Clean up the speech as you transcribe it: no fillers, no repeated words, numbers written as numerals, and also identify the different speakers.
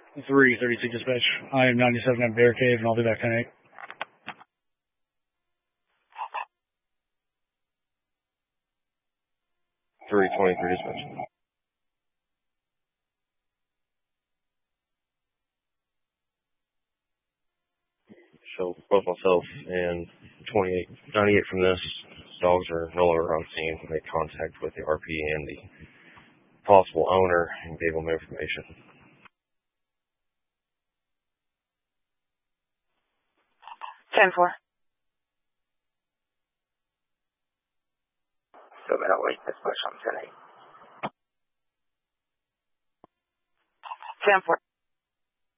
Speaker 1: 332 dispatch. I am 97 at Bear Cave, and I'll be back 10-8.
Speaker 2: 323 dispatch. So both myself and 98 from this, dogs are no longer on scene. We made contact with the RP and the possible owner and gave them information.
Speaker 3: 10-4.
Speaker 4: So middle wait, dispatch on 10-8.
Speaker 3: 10-4.